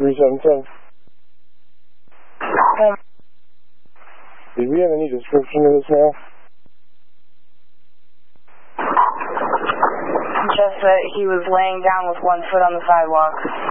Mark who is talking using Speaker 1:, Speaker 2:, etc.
Speaker 1: 3710. Did we have any description of this man?
Speaker 2: Just that he was laying down with one foot on the sidewalk.